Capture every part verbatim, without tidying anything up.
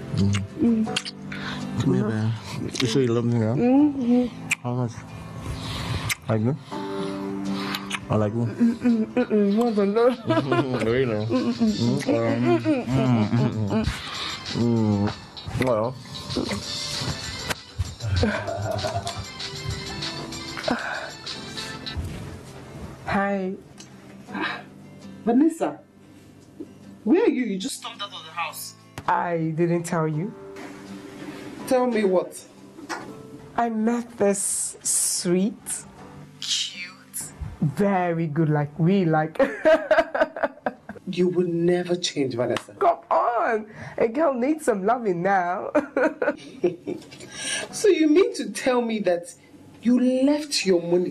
Mm. Mm. Come here, man. You sure you love me, yeah? Mm-hmm. How much? Like me? I like me? Mm-mm, mm-mm, what the love? Really? Mm-mm. Mm. Well. Hi. Vanessa, where are you? You just stormed out of the house. I didn't tell you. Tell me what? I met this sweet, cute, very good, like we like. You would never change, Vanessa. Come on, a girl needs some loving now. So you mean to tell me that you left your money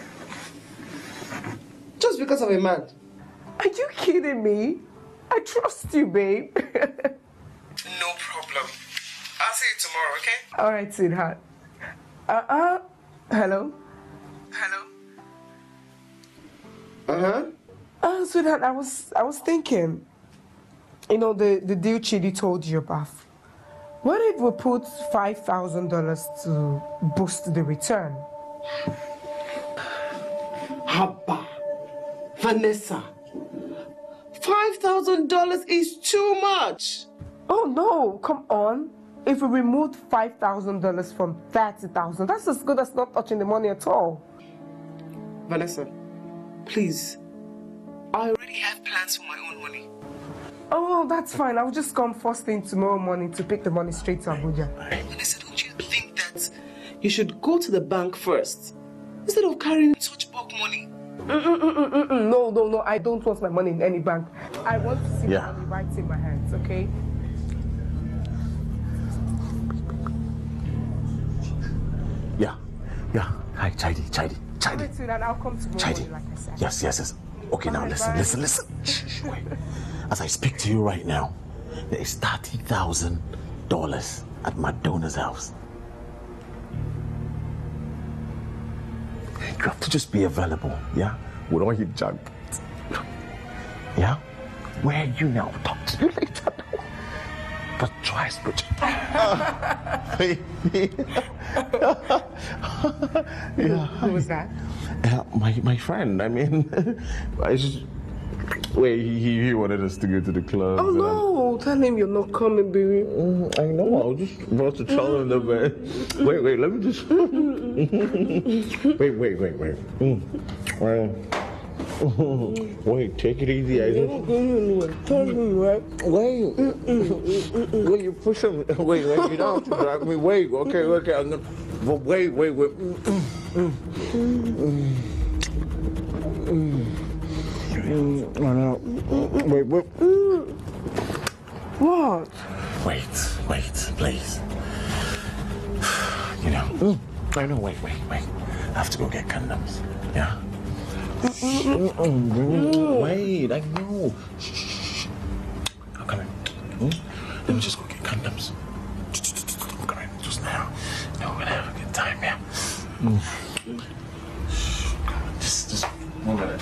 just because of a man? Are you kidding me? I trust you, babe. No problem. I'll see you tomorrow, okay? All right, sweetheart. Uh-uh. Hello? Hello? Uh-huh. Uh, sweetheart, I was I was thinking, you know, the, the deal Chidi told you about. What if we put five thousand dollars to boost the return? Haba. Vanessa. five thousand dollars is too much. Oh, no. Come on. If we remove five thousand dollars from thirty thousand dollars, that's as good as not touching the money at all. Vanessa, please. I already have plans for my own money. Oh, that's fine. I'll just come first thing tomorrow morning to pick the money straight to Abuja. Vanessa, don't you think that you should go to the bank first instead of carrying such bulk money? Mm-mm-mm-mm-mm. No, no, no. I don't want my money in any bank. I want to see Yeah. the money right in my hands, okay? Yeah. Yeah. Hi, Chidi, Chidi, Chidi. Alright, sweetheart, I'll come tomorrow Chidi. morning, like I said. Yes, yes, yes. Okay, now Bye, listen, bye. listen, listen. Shh, shh, wait. As I speak to you right now, there is thirty thousand dollars at Madonna's house. You have to just be available, yeah? We don't hit jackpot. Yeah? Where are you now? Talk to you later. But try to. Yeah. Who was that? Uh, my my friend. I mean, I just wait. He he wanted us to go to the club. Oh no! Tell him you're not coming, baby. Mm, I know. I was just about to tell him that, but wait, wait. Let me just. wait, wait, wait, wait. Mm. Well, wait. Take it easy. I just. Tell him, right? Wait. Wait. You push him. Wait, wait. You don't have to drag me. Wait. Okay. Okay. I'm not. But wait, wait, wait. Mm, mm, mm, mm, mm. I know. Wait, wait. What? Wait, wait, please. You know. Mm. I know. Wait, wait, wait. I have to go get condoms. Yeah. Mm-mm. Mm-mm. Wait, I know. Shh, shh, shh. I'm coming. Mm? Let me just go get condoms. I'm coming just now. No, we're gonna have a good time, yeah. Mm. Just, just one minute.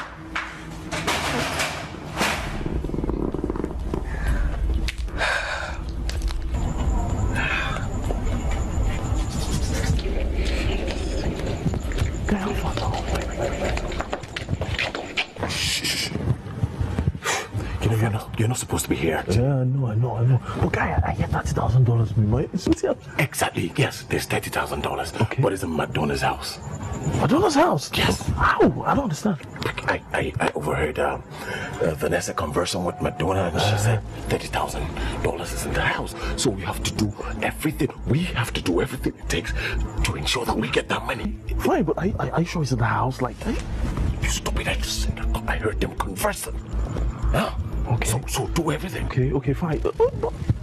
You know, you're not, you're not supposed to be here. Yeah, I know, I know, I know. But guy, I get thirty thousand dollars from you, right? Exactly, yes, there's thirty thousand dollars. Okay. But it's in Madonna's house. Madonna's house? Yes. How? I don't understand. I, I, I overheard um, uh, Vanessa conversing with Madonna, and she said thirty thousand dollars is in the house. So we have to do everything. We have to do everything it takes to ensure that we get that money. Fine, but I, I, are you sure it's in the house? Like, I... You stupid, I just I heard them conversing. Yeah? Okay. So, so do everything. Okay, okay, fine. Uh, but